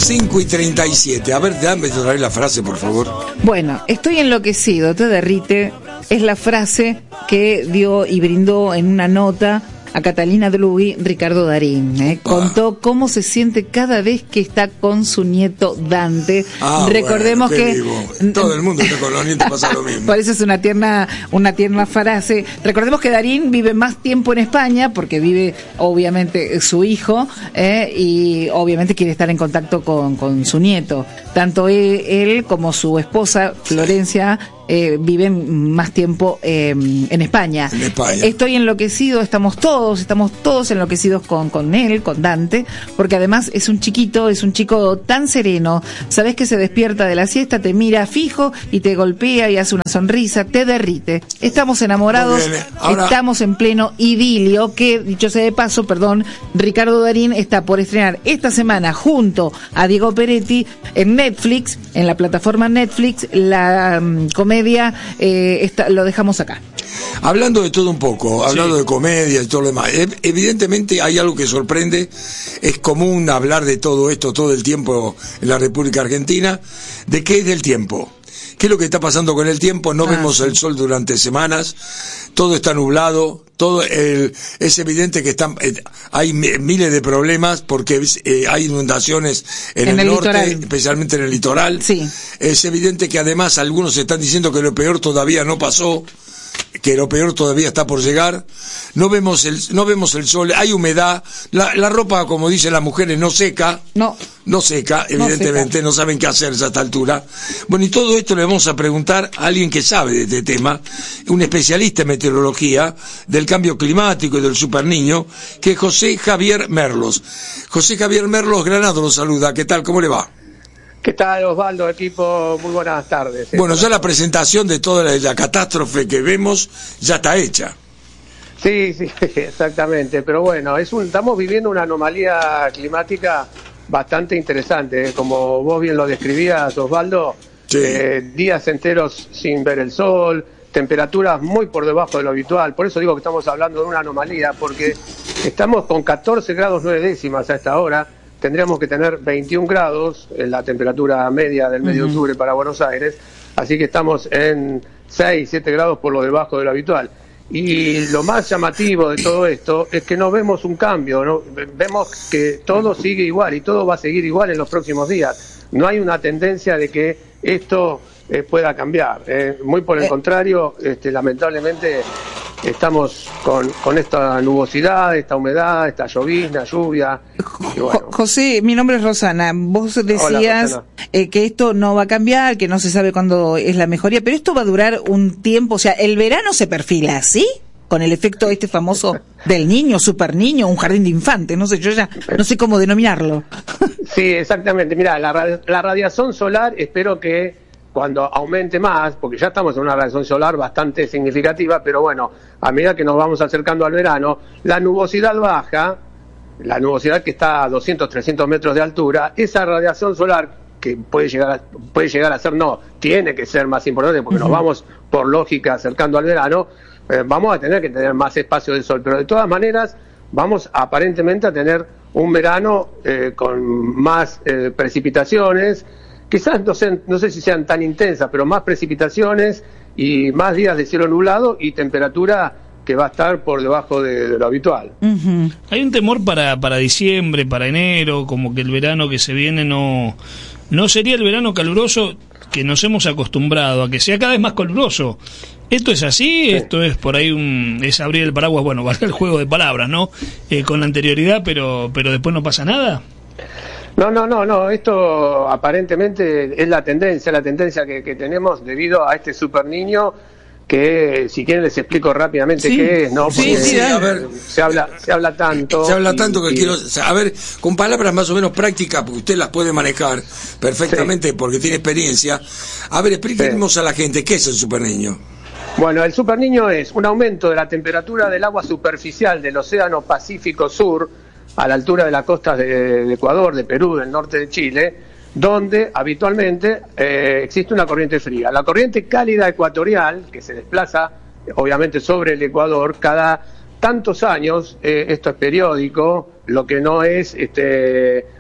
5:37. A ver, dame otra vez la frase, por favor. Bueno, estoy enloquecido, te derrite. Es la frase que dio y brindó en una nota a Catalina Drugi Ricardo Darín. Contó cómo se siente cada vez que está con su nieto Dante. Recordemos bueno, que digo, todo el mundo está con los nietos, pasa lo mismo. Por eso es una tierna frase. Recordemos que Darín vive más tiempo en España porque vive obviamente su hijo y obviamente quiere estar en contacto con su nieto. Tanto él como su esposa Florencia viven más tiempo en España. Estoy enloquecido, estamos todos enloquecidos con él, con Dante, porque además es un chico tan sereno. Sabés que se despierta de la siesta, te mira fijo y te golpea y hace una sonrisa, te derrite. Estamos enamorados, estamos en pleno idilio, que dicho sea de paso, Ricardo Darín está por estrenar esta semana junto a Diego Peretti en Netflix, en la plataforma Netflix, la comedia lo dejamos acá. Hablando de todo un poco, hablando de comedia y todo lo demás, evidentemente hay algo que sorprende. Es común hablar de todo esto todo el tiempo en la República Argentina. ¿De qué es del tiempo? ¿Qué es lo que está pasando con el tiempo? No vemos el sol durante semanas, todo está nublado, es evidente que hay miles de problemas porque hay inundaciones en el norte, litoral. Especialmente en el litoral. Sí. Es evidente que además algunos están diciendo que lo peor todavía no pasó, que lo peor todavía está por llegar. No vemos el sol, hay humedad, la ropa, como dicen las mujeres, no seca, evidentemente, no saben qué hacer a esta altura. Bueno, y todo esto le vamos a preguntar a alguien que sabe de este tema, un especialista en meteorología, del cambio climático y del superniño, que es José Javier Merlos. José Javier Merlos, Granado, lo saluda. ¿Qué tal? ¿Cómo le va? ¿Qué tal, Osvaldo, equipo? Muy buenas tardes. Bueno, ya la presentación de toda la catástrofe que vemos ya está hecha. Sí, exactamente. Pero bueno, estamos viviendo una anomalía climática bastante interesante. Como vos bien lo describías, Osvaldo, días enteros sin ver el sol, temperaturas muy por debajo de lo habitual. Por eso digo que estamos hablando de una anomalía, porque estamos con 14 grados 9 décimas a esta hora. Tendríamos que tener 21 grados en la temperatura media del mes de octubre para Buenos Aires, así que estamos en 6, 7 grados por lo debajo de lo habitual. Y lo más llamativo de todo esto es que no vemos un cambio, ¿no? Vemos que todo sigue igual y todo va a seguir igual en los próximos días. No hay una tendencia de que esto pueda cambiar. Muy por el contrario, lamentablemente estamos con esta nubosidad, esta humedad, esta llovizna, lluvia. Y bueno. José, mi nombre es Rosana. Vos decías Hola, que esto no va a cambiar, que no se sabe cuándo es la mejoría, pero esto va a durar un tiempo. O sea, el verano se perfila así, con el efecto famoso del niño, super niño, un jardín de infantes. No sé, yo ya no sé cómo denominarlo. Sí, exactamente. Mira, la radiación solar, espero que cuando aumente más, porque ya estamos en una radiación solar bastante significativa, pero bueno, a medida que nos vamos acercando al verano, la nubosidad baja, la nubosidad que está a 200, 300 metros de altura, esa radiación solar que puede llegar a ser, tiene que ser más importante, porque nos vamos por lógica acercando al verano, vamos a tener que tener más espacio de sol, pero de todas maneras vamos aparentemente a tener un verano con más precipitaciones. Quizás no sé si sean tan intensas, pero más precipitaciones y más días de cielo nublado y temperatura que va a estar por debajo de lo habitual. Hay un temor para diciembre, para enero, como que el verano que se viene no sería el verano caluroso que nos hemos acostumbrado, a que sea cada vez más caluroso. ¿Esto es así? Sí. Esto es por ahí es abrir el paraguas, bueno, va a ser el juego de palabras, ¿no? Con anterioridad, pero después no pasa nada. No, esto aparentemente es la tendencia que tenemos debido a este super niño que, si quieren les explico rápidamente qué es, ¿no? Porque a ver, se habla tanto. Se habla tanto que quiero, a ver, con palabras más o menos prácticas, porque usted las puede manejar perfectamente porque tiene experiencia. A ver, expliquemos a la gente, ¿qué es el super niño? Bueno, el super niño es un aumento de la temperatura del agua superficial del Océano Pacífico Sur, a la altura de las costas de Ecuador, de Perú, del norte de Chile, donde habitualmente existe una corriente fría. La corriente cálida ecuatorial, que se desplaza obviamente sobre el Ecuador cada tantos años, esto es periódico, lo que no es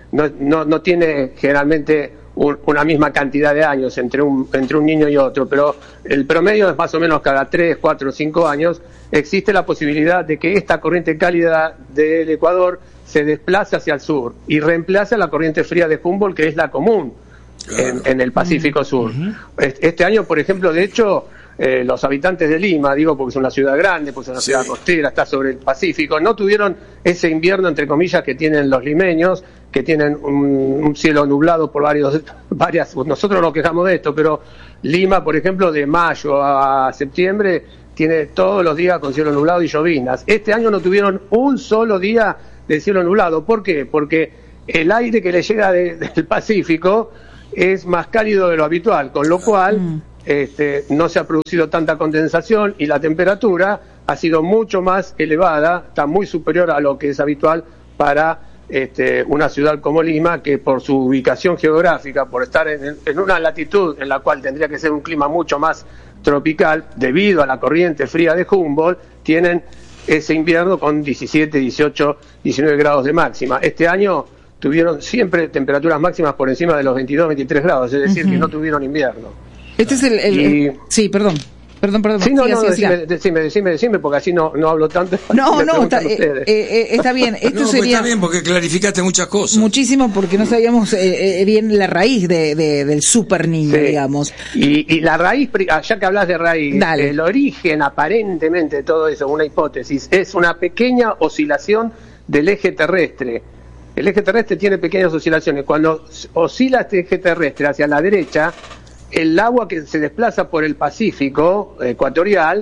no tiene generalmente una misma cantidad de años entre un niño y otro, pero el promedio es más o menos cada 3, 4, 5 años. Existe la posibilidad de que esta corriente cálida del Ecuador se desplace hacia el sur y reemplace la corriente fría de Humboldt, que es la común en el Pacífico Sur. Este año, por ejemplo, de hecho, los habitantes de Lima, digo porque es una ciudad grande, porque es una ciudad costera, está sobre el Pacífico, no tuvieron ese invierno, entre comillas, que tienen los limeños, que tienen un cielo nublado por varias, nosotros nos quejamos de esto, pero Lima, por ejemplo, de mayo a septiembre, tiene todos los días con cielo nublado y llovinas. Este año no tuvieron un solo día de cielo nublado. ¿Por qué? Porque el aire que le llega del Pacífico es más cálido de lo habitual, con lo cual no se ha producido tanta condensación y la temperatura ha sido mucho más elevada, está muy superior a lo que es habitual para una ciudad como Lima, que por su ubicación geográfica, por estar en una latitud en la cual tendría que ser un clima mucho más tropical, debido a la corriente fría de Humboldt, tienen ese invierno con 17, 18, 19 grados de máxima. Este año tuvieron siempre temperaturas máximas por encima de los 22, 23 grados, es decir, que no tuvieron invierno. Este es sí, perdón. Sí, decime, porque así no hablo tanto. No, está bien. Esto sería... Está bien, porque clarificaste muchas cosas. Muchísimo, porque no sabíamos bien la raíz del super niño, digamos. Y la raíz, ya que hablas de raíz, el origen aparentemente de todo eso, una hipótesis, es una pequeña oscilación del eje terrestre. El eje terrestre tiene pequeñas oscilaciones. Cuando oscila este eje terrestre hacia la derecha, el agua que se desplaza por el Pacífico ecuatorial,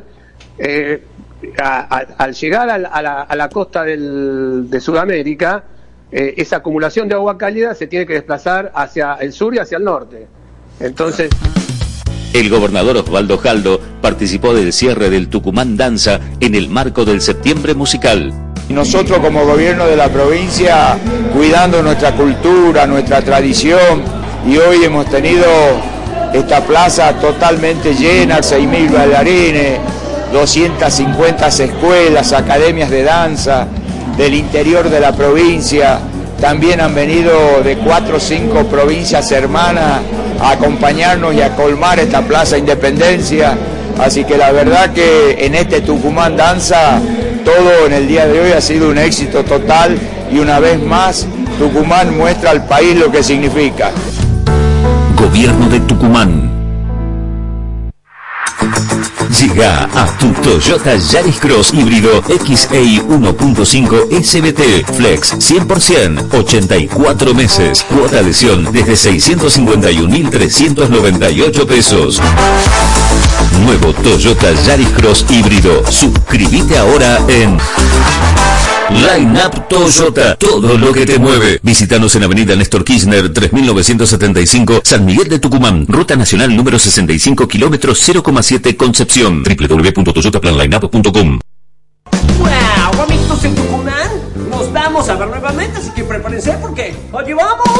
al llegar a la costa de Sudamérica, esa acumulación de agua cálida se tiene que desplazar hacia el sur y hacia el norte. Entonces... El gobernador Osvaldo Jaldo participó del cierre del Tucumán Danza en el marco del Septiembre Musical. Nosotros como gobierno de la provincia, cuidando nuestra cultura, nuestra tradición, y hoy hemos tenido esta plaza totalmente llena, 6.000 bailarines, 250 escuelas, academias de danza del interior de la provincia. También han venido de 4 o 5 provincias hermanas a acompañarnos y a colmar esta Plaza Independencia. Así que la verdad que en este Tucumán Danza, todo en el día de hoy ha sido un éxito total y una vez más Tucumán muestra al país lo que significa. Gobierno de Tucumán. Llega a tu Toyota Yaris Cross híbrido XEI 1.5 SBT Flex 100%, 84 meses, cuota adhesión desde 651.398 pesos. Nuevo Toyota Yaris Cross híbrido. Suscríbete ahora en Line Up Toyota, todo lo que te mueve. Visítanos en Avenida Néstor Kirchner 3975, San Miguel de Tucumán, Ruta Nacional número 65, kilómetros 0,7 Concepción. www.toyotaplanlineup.com. ¡Wow! Amiguitos en Tucumán, nos vamos a ver nuevamente, así que prepárense porque ¡allí vamos!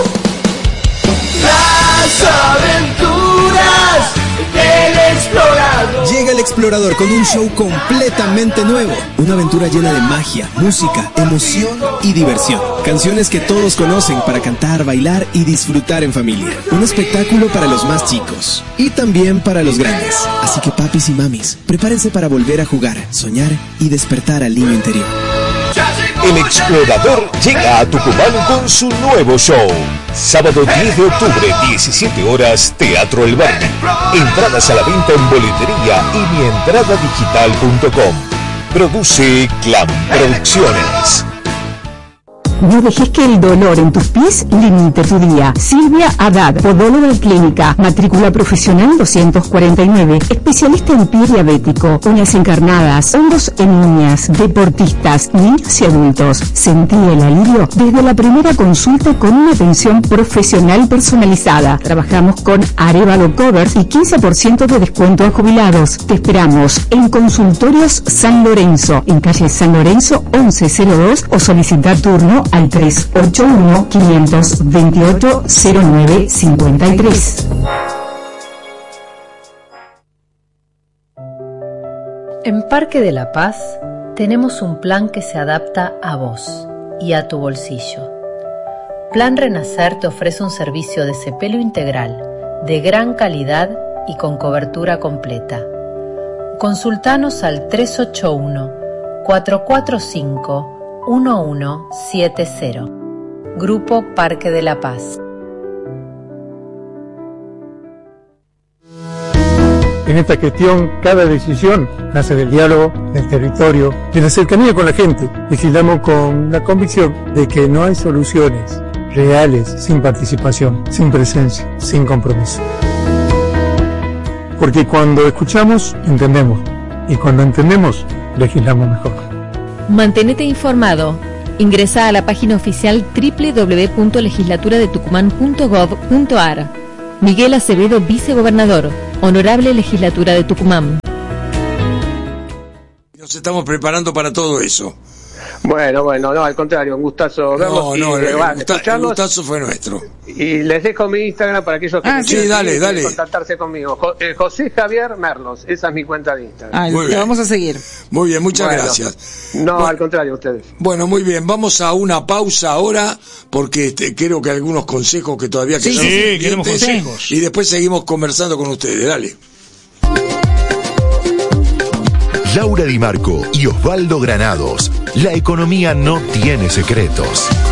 Las aventuras del explorador. Llega el explorador con un show completamente nuevo. Una aventura llena de magia, música, emoción y diversión. Canciones que todos conocen para cantar, bailar y disfrutar en familia. Un espectáculo para los más chicos y también para los grandes. Así que papis y mamis, prepárense para volver a jugar, soñar y despertar al niño interior. El explorador llega a Tucumán con su nuevo show. Sábado 10 de octubre, 17 horas, Teatro El Verde. Entradas a la venta en boletería y mientradadigital.com. Produce Clan Producciones. No dejes que el dolor en tus pies limite tu día. Silvia Haddad, podóloga clínica, matrícula profesional 249, especialista en pie diabético, uñas encarnadas, hongos en uñas, deportistas, niños y adultos. Sentí el alivio desde la primera consulta con una atención profesional personalizada. Trabajamos con Arevalo Covers y 15% de descuento a jubilados. Te esperamos en Consultorios San Lorenzo, en calle San Lorenzo 1102, o solicita turno al 381-528-0953. En Parque de la Paz tenemos un plan que se adapta a vos y a tu bolsillo. Plan Renacer te ofrece un servicio de cepelo integral, de gran calidad y con cobertura completa. Consultanos al 381-445-1170. Grupo Parque de la Paz. En esta gestión, cada decisión nace del diálogo, del territorio, de la cercanía con la gente. Legislamos con la convicción de que no hay soluciones reales sin participación, sin presencia, sin compromiso. Porque cuando escuchamos, entendemos. Y cuando entendemos, legislamos mejor. Mantenete informado. Ingresa a la página oficial www.legislaturadetucumán.gov.ar. Miguel Acevedo, vicegobernador. Honorable Legislatura de Tucumán. Nos estamos preparando para todo eso. Bueno, no, al contrario, un gustazo verlos. El gustazo fue nuestro. Y les dejo mi Instagram para aquellos que dale. contactarse conmigo. José Javier Merlos, esa es mi cuenta de Instagram. Te vamos a seguir. Muy bien, muchas gracias. Al contrario, ustedes. Bueno, muy bien, vamos a una pausa ahora, porque creo que algunos consejos que todavía quedan. Sí, queremos consejos. Y después seguimos conversando con ustedes, dale. Laura Di Marco y Osvaldo Granados. La economía no tiene secretos.